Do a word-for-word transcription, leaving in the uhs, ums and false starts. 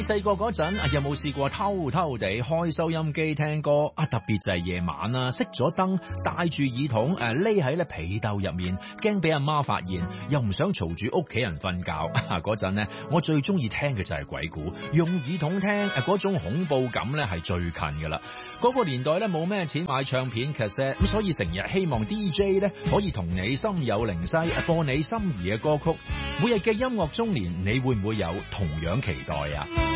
細個嗰陣有冇試過偷偷地開收音機聽歌啊？特別就係夜晚啊，熄咗燈，戴住耳筒誒，匿喺咧被竇入面，驚俾阿媽發現，又唔想嘈住屋企人瞓覺。嗰陣呢，我最中意聽嘅就係鬼故，用耳筒聽誒，嗰種恐怖感咧係最近噶啦。嗰個年代咧冇咩錢買唱片卡式，咁所以成日希望 D J 咧可以同你心有靈犀，播你心儀嘅歌曲。每日嘅音樂中年，你會唔會有同樣期待啊？